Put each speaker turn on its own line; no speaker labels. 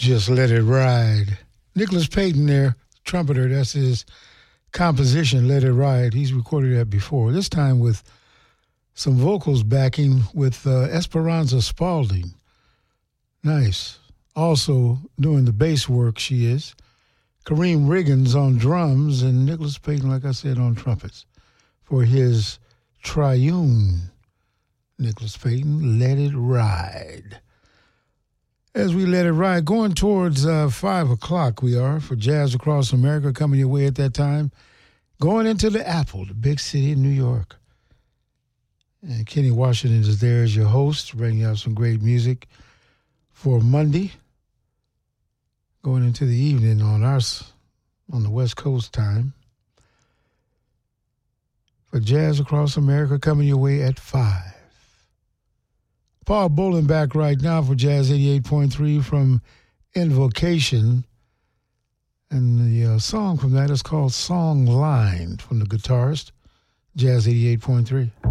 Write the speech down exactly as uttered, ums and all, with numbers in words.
Just Let It Ride. Nicholas Payton there, trumpeter, that's his composition, Let It Ride. He's recorded that before, this time with some vocals backing with uh, Esperanza Spalding. Nice. Also doing the bass work, she is. Kareem Riggins on drums and Nicholas Payton, like I said, on trumpets for his triune, Nicholas Payton, Let It Ride. As we let it ride, going towards uh, five o'clock we are for Jazz Across America, coming your way at that time. Going into the Apple, the big city of New York. And Kenny Washington is there as your host, bringing out some great music for Monday. Going into the evening on our, on the West Coast time. For Jazz Across America, coming your way at five. Paul Boland back right now for Jazz eighty-eight point three from Invocation. And the uh, song from that is called Song Line from the guitarist, Jazz eighty-eight point three.